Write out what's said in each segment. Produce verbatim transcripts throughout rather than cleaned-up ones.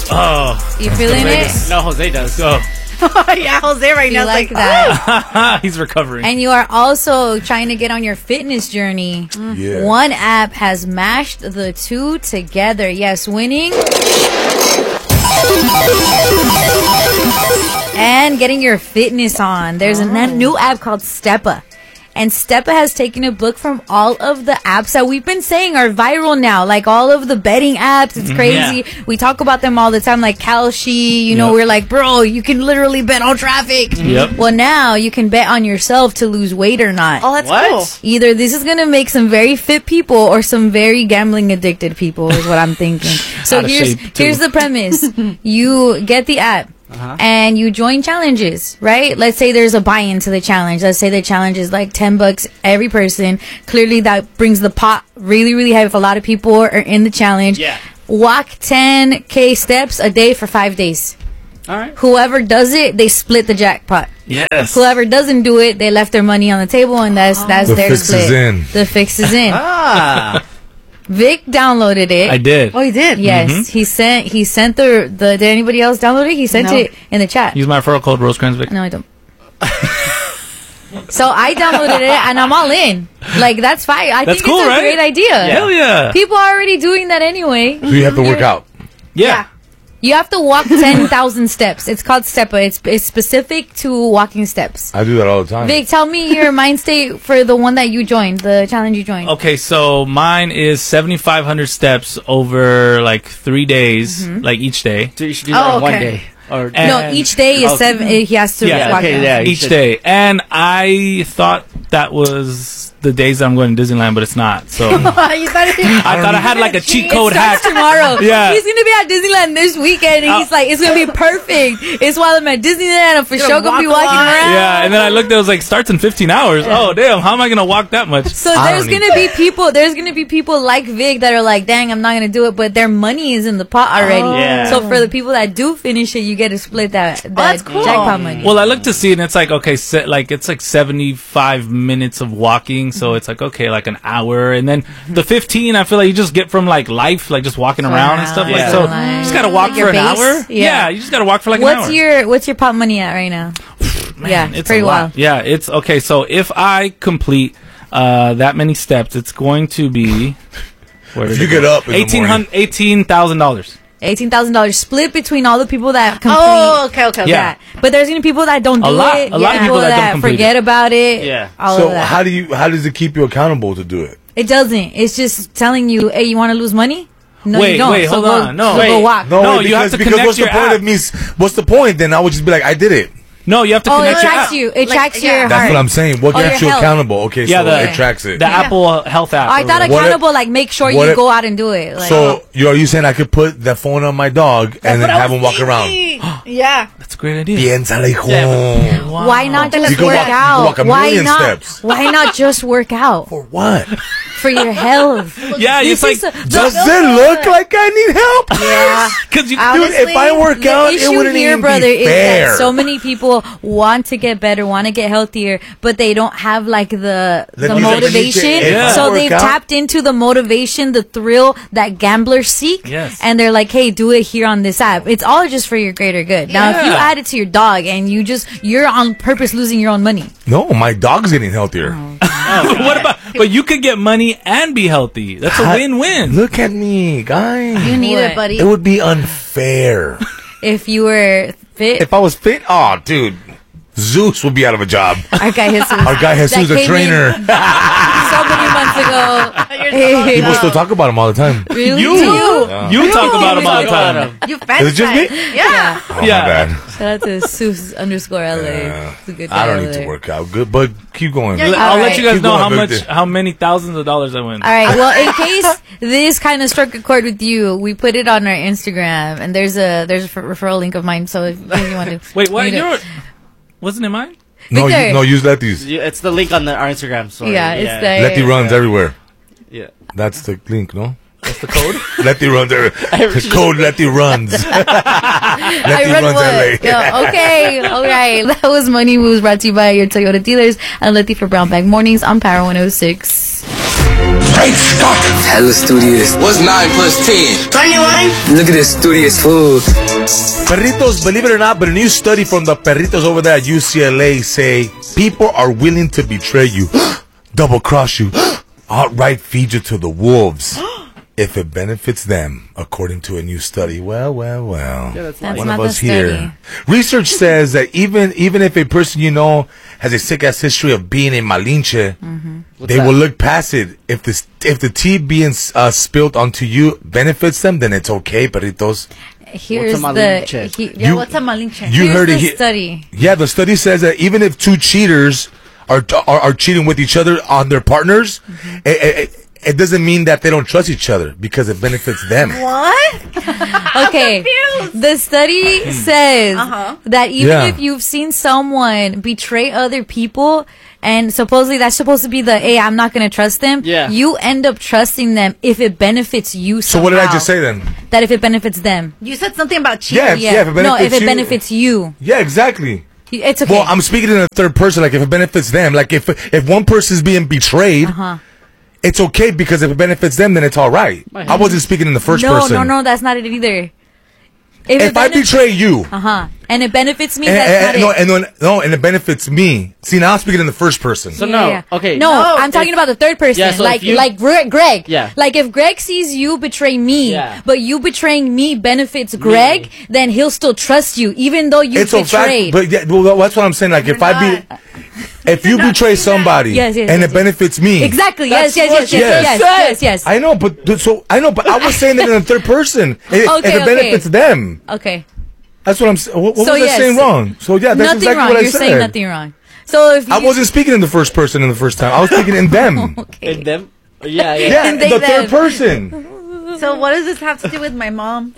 Oh, you feeling it? No, Jose does. Oh. Yeah, Jose right now You like like that. He's recovering. And you are also trying to get on your fitness journey. Yeah. One app has mashed the two together. Yes, winning and getting your fitness on. There's a n- new app called Steppa. And Steppa has taken a book from all of the apps that we've been saying are viral now. Like all of the betting apps. It's crazy. Yeah. We talk about them all the time. Like Kalshi. You know, Yep. we're like, bro, you can literally bet on traffic. Yep. Well, now you can bet on yourself to lose weight or not. Oh, that's What? cool. Either this is going to make some very fit people or some very gambling addicted people is what I'm thinking. So Out of here's shape, too. here's the premise. You get the app and you join challenges, right? Let's say there's a buy-in to the challenge. Let's say the challenge is like ten bucks every person. Clearly that brings the pot really, really high if a lot of people are in the challenge. Yeah. Walk ten K steps a day for five days. All right. Whoever does it, they split the jackpot. yes. Whoever doesn't do it, they left their money on the table, and that's that's The their fix split. is in. The fix is in. Ah. Vic downloaded it. I did. Oh, he did? Yes, he sent he sent the the. Did anybody else download it? He sent No. it in the chat. Use my referral code Rosecrans Vic. No, I don't. So I downloaded it, and I'm all in. Like that's fine. I That's think cool, it's a right? great idea. Hell yeah. People are already doing that anyway. So you have to work out. Yeah. You have to walk ten thousand steps. It's called Steppa. It's it's specific to walking steps. I do that all the time. Vic, tell me your mind state for the one that you joined, the challenge you joined. Okay, so mine is seventy-five hundred steps over like three days, like each day. So you should do that Oh, on one okay. day. Or And- No, each day is Oh, seven. He has to Yeah, walk okay, down. yeah. you Each should- day. And I thought that was the days that I'm going to Disneyland, but it's not. So You thought it- I thought I had like a cheat code It hack. starts tomorrow. Yeah. He's gonna be at Disneyland this weekend, and he's Oh. like, "It's gonna be perfect." It's while I'm at Disneyland. I'm for Gonna sure gonna be walk a walking lot. around. Yeah, and then I looked, it was like starts in fifteen hours. Oh, damn, how am I going to walk that much? So I there's don't gonna be people. There's gonna be people like Vic that are like, "Dang, I'm not gonna do it," but their money is in the pot already. Yeah. So for the people that do finish it, you get to split that, that that's cool. jackpot money. Well, I looked to see, and it's like, okay, se- like it's like seventy-five minutes of walking. So it's like, okay, like an hour. And then the fifteen, I feel like you just get from like life, like just walking around and stuff. Yeah. Like, so Like- you just got to walk Like for your an base? hour. Yeah. Yeah. you just got to walk for like an what's hour. your what's your pot money at right now? yeah, it's pretty a wild. lot. Yeah, it's okay. So if I complete uh, that many steps, it's going to be where If did you it get go? up in the eighteen morning. hundred eighteen thousand dollars. Eighteen thousand dollars split between all the people that complete. Oh, okay, okay, okay. Yeah. that. But there's gonna be people that don't do A lot- it. a lot of people that don't complete forget it. about it. Yeah. all So of that. how do you? How does it keep you accountable to do it? It doesn't. It's just telling you, hey, you want to lose money? No, Wait, you don't. wait, so hold go, on. No. so go Wait. walk. No, No, wait, you have because, to because connect what's the your point app. of me? s- What's the point? Then I would just be like, I did it. No, you have to Oh, it connect your tracks app. you. It Like, tracks yeah. your That's heart. what I'm saying. What Oh, gets your you health. accountable? Okay, Yeah, so the it tracks it. The Apple Health app. I thought or whatever. What accountable, like make sure what you if- go out and do it. Like, So you are you saying I could put that phone on my dog and then What I have was him walk around? thinking. Yeah. That's a great idea. Piénsale, hijo. Wow. why not just You can work walk- you can out? walk a why million not? steps. Why not just work out For what? for your health? Yeah, This it's like is a- Does the- it look like I need help? Yeah. because you Dude, if I work The out, it issue wouldn't here, even brother, be is fair. that so many people want to get better, want to get healthier, but they don't have like the Let the me- let me motivation. say, if I So work they've out- tapped into the motivation, the thrill that gamblers seek, Yes. and they're like, "Hey, do it here on this app." It's all just for your greater good. Now, if you Yeah. add it to your dog and you just you're on purpose losing your own money. No, my dog's getting healthier. what about? But you could get money and be healthy. That's a I- win-win. Look at me, guys. You need What? it, buddy. It would be unfair. If you were fit, If I was fit, oh, dude, Zeus would be out of a job. our guy Jesus, Our guy Jesus, that a came trainer. in so many months ago. People still talk about him all the time. Really? You, you talk about him all the time. You Is it just me? Yeah. Oh, Yeah. my bad. Shout out to Seuss underscore L A. Yeah. It's a good guy I don't over need to there. work out. Good, but keep going. Yeah, I'll All let right. you guys Keep know going, how much, Victor. how many thousands of dollars I win. All right. Well, in case this kind of struck a chord with you, we put it on our Instagram, and there's a there's a referral link of mine. So if, if you want to, Wait, what? you know- You're, wasn't it mine? No, Victor. you, no, use Letty's. You- It's the link on the, our Instagram story. Yeah, it's there. Letty runs everywhere. Yeah. That's the link, no? That's the code. Letty runs everywhere. The code Letty runs. I Letty run runs what? L A. Yeah, okay, all right. That was Money Moves brought to you by your Toyota dealers and Letty for Brown Bag Mornings on Power one oh six. Great Scott! Hella studious. What's nine plus ten? twenty-one? Look at this studious food. Perritos, believe it or not, but a new study from the Perritos over there at U C L A say people are willing to betray you, double cross you, outright feed you to the wolves if it benefits them, according to a new study. Well, well, well. Yeah, that's That's One not of the us here. study. Research says that even even if a person you know has a sick ass history of being a malinche, What's they that? will look past it. If the if the tea being uh, spilled onto you benefits them, then it's okay, perritos. Here's What's a the malinche? he, Yeah, You- what's a malinche? You here's heard the it here. study. Yeah, the study says that even if two cheaters are are, are cheating with each other on their partners, it, it, it doesn't mean that they don't trust each other because it benefits them. What? Okay, the study says Uh-huh. that even Yeah. if you've seen someone betray other people, and supposedly that's supposed to be the, hey, I'm not going to trust them, Yeah. you end up trusting them if it benefits you So somehow. what did I just say then? That if it benefits them. You said something about cheating. Yeah, yeah. If it no, if benefits it you- benefits you. Yeah, exactly. It's okay. Well, I'm speaking in the third person. Like if it benefits them, like if if one person is being betrayed, Uh-huh. it's okay because if it benefits them, then it's all right. I wasn't speaking in the first no, person. no, no, that's not it either. If I betray you, Uh huh. And it benefits me, and, that's and- not no, it. and then- no, and it benefits me. See, now I'm speaking in the first person. So no, okay. No, No, I'm talking if- about the third person. Yeah, so like if you- like Gre- Greg. Yeah. Like if Greg sees you betray me, Yeah. but you betraying me benefits Greg, then he'll still trust you, even though you it's a fact, betrayed. but yeah, well, that's what I'm saying. Like if I be, if you betray somebody, Yes, yes, and yes, it yes. benefits me, exactly. That's Yes, yes, what yes, you yes, just yes, yes, yes, yes. I know, but th- so I know, but I was saying it in the third person. If, Okay, if it okay. benefits them, Okay. that's what I'm saying. What, what So was yes. I saying wrong? So yeah, that's Nothing exactly wrong. what I You're said. saying nothing wrong. So if you, I wasn't speaking in the first person in the first time. I was speaking in them. okay. In them? Yeah, yeah. Yeah, And they the them. third person. So what does this have to do with my mom?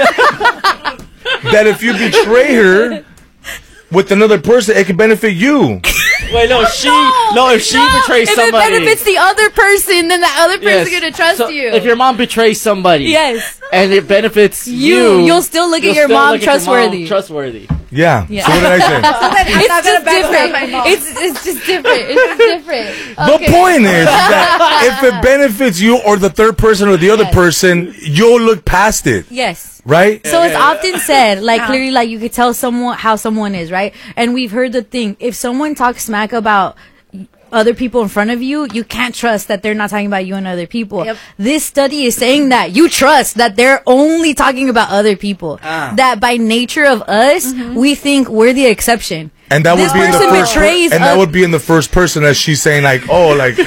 That if you betray her with another person, it can benefit you. Wait, no, she, no, if she betrays if somebody. it benefits the other person, then the other person's Yes. gonna trust So you. If your mom betrays somebody, yes. and it benefits You, you, you'll still look at you'll your still mom look at your mom trustworthy. trustworthy. Yeah. Yeah. So what did I say? I'm not It's gonna just backstab different. my mom. It's it's just different. It's just different. The Okay. point is that if it benefits you or the third person or the other Yes. person, you'll look past it, Yes. right? So it's often said, like Yeah. clearly, like you could tell someone how someone is, right? And we've heard the thing: if someone talks smack about other people in front of you, you can't trust that they're not talking about you and other people. Yep. This study is saying that you trust that they're only talking about other people. Ah. That by nature of us, we think we're the exception. And that This would be in the person first per- betrays and that oth- would be in the first person as she's saying like, oh, like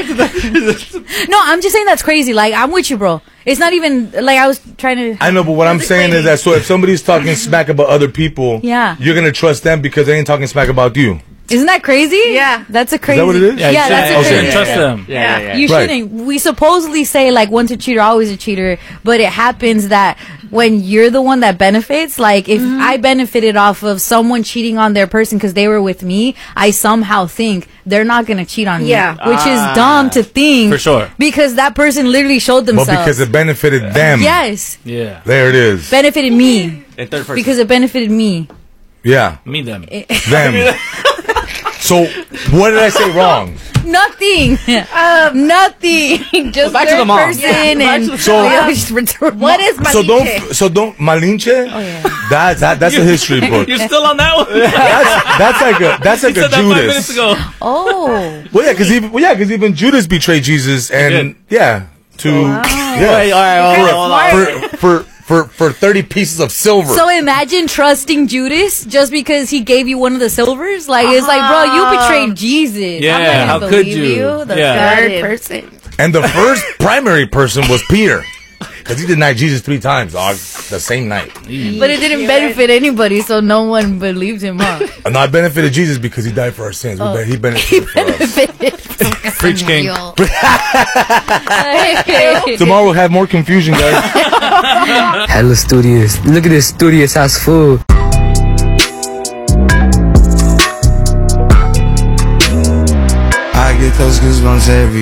No, I'm just saying that's crazy. Like I'm with you, bro. It's not even like I was trying to. I know, but what I'm That's saying is crazy. that so if somebody's talking smack about other people, Yeah. you're gonna trust them because they ain't talking smack about you. Isn't that crazy? Yeah. That's a crazy. what it is? Yeah, you that's a shouldn't- Okay. you crazy. shouldn't trust them. Yeah, yeah, yeah. You Right. shouldn't. We supposedly say like once a cheater, always a cheater, but it happens that when you're the one that benefits, like if Mm-hmm. I benefited off of someone cheating on their person because they were with me, I somehow think they're not gonna cheat on Yeah. me, which Ah. is dumb to think. For sure. Because that person literally showed But themselves. because it benefited them. yes, Yeah. There it is. benefited me In third person. because it benefited me. Yeah. Me them. Them. So what did I say wrong? Nothing. Um, Nothing. Just back to third the mom. person Yeah, back and to the So- What is malinche? So don't so don't malinche. Oh, yeah. That's that, that's a history book. You're still on that one? That's, that's like a that's like You a said that five minutes Judas. ago. Oh. Well, yeah, because even well, yeah, because even Judas betrayed Jesus, and yeah, to yeah, Wait, all right, hold on, hold on. for, for for for thirty pieces of silver. So imagine trusting Judas just because he gave you one of the silvers. Like it's like, bro, you betrayed Jesus. Yeah, I'm not gonna how could believe you? The Yeah. third Got it. person. and the first primary person was Peter, because he denied Jesus three times, dog, the same night. But it didn't benefit anybody, so no one believed him, huh? And I benefited Jesus because he died for our sins. We be- he benefited for us. Preach, King. Tomorrow we'll have more confusion, guys. Hella studious. Look at this studious ass food. I get those goosebumps every